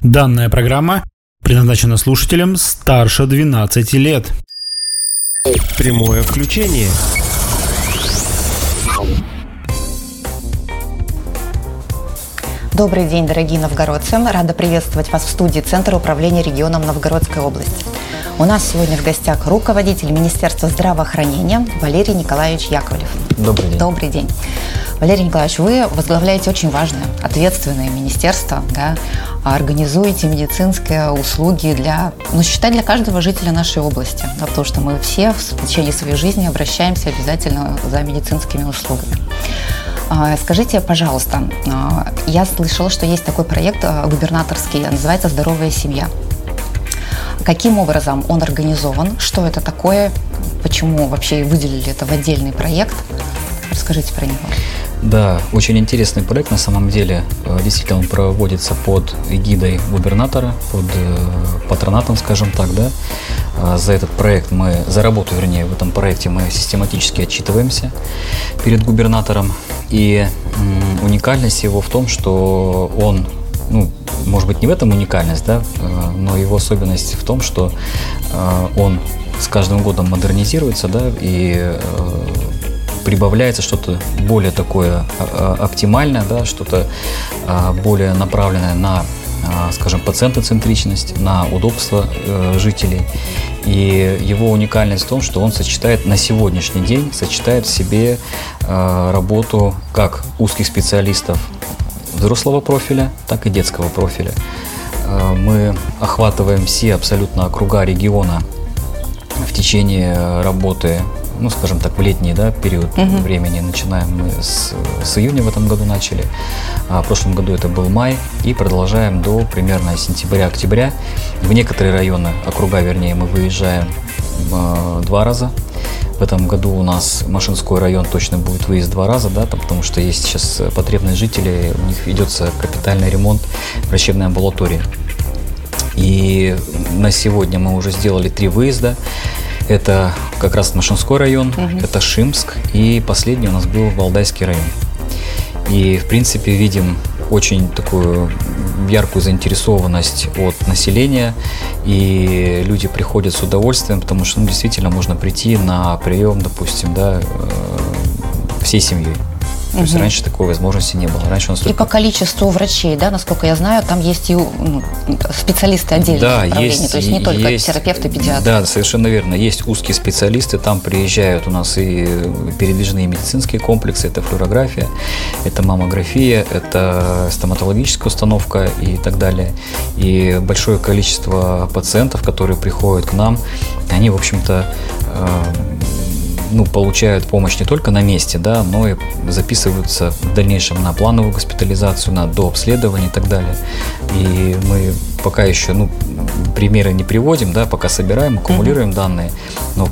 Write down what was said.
Данная программа предназначена слушателям старше 12 лет. Прямое включение. Добрый день, дорогие новгородцы. Рада приветствовать вас в студии Центра управления регионом Новгородской области. У нас сегодня в гостях руководитель Министерства здравоохранения Валерий Николаевич Яковлев. Добрый день. Добрый день. Валерий Николаевич, вы возглавляете очень важное, ответственное министерство, да, организуете медицинские услуги для каждого жителя нашей области, да, потому что мы все в течение своей жизни обращаемся обязательно за медицинскими услугами. Скажите, пожалуйста, я слышала, что есть такой проект губернаторский, называется «Здоровая семья». Каким образом он организован? Что это такое? Почему вообще выделили это в отдельный проект? Расскажите про него. Да, очень интересный проект на самом деле. Действительно, он проводится под эгидой губернатора, под патронатом, скажем так, да. За работу в этом проекте мы систематически отчитываемся перед губернатором. И уникальность его в том, что он, может быть, не в этом уникальность, да, но его особенность в том, что он с каждым годом модернизируется, да, и прибавляется что-то более такое оптимальное, да, что-то более направленное на, скажем, пациентоцентричность, на удобство жителей. И его уникальность в том, что он на сегодняшний день сочетает в себе работу как узких специалистов взрослого профиля, так и детского профиля. Мы охватываем все абсолютно округа региона в течение работы, скажем так, в летний, да, период времени. Начинаем мы с июня в этом году начали, в прошлом году это был май, и продолжаем до примерно сентября-октября. В некоторые районы, округа вернее, мы выезжаем 2 раза. В этом году у нас Машинской район точно будет выезд 2 раза, да, потому что есть сейчас потребность жителей, у них ведется капитальный ремонт врачебной амбулатории. И на сегодня мы уже сделали 3 выезда. Это как раз Машинской район, это Шимск, и последний у нас был Валдайский район. И, в принципе, видим очень такую яркую заинтересованность от населения, и люди приходят с удовольствием, потому что действительно можно прийти на прием, допустим, да, всей семьей. То есть раньше такой возможности не было. Раньше у нас и по количеству врачей, да, насколько я знаю, там есть и специалисты отдельных направлений, то есть не только терапевты, педиатры. Да, совершенно верно. Есть узкие специалисты, там приезжают у нас и передвижные медицинские комплексы, это флюорография, это маммография, это стоматологическая установка и так далее. И большое количество пациентов, которые приходят к нам, они, в общем-то, получают помощь не только на месте, да, но и записываются в дальнейшем на плановую госпитализацию, на дообследование и так далее. И мы пока еще примеры не приводим, да, пока собираем, аккумулируем данные, но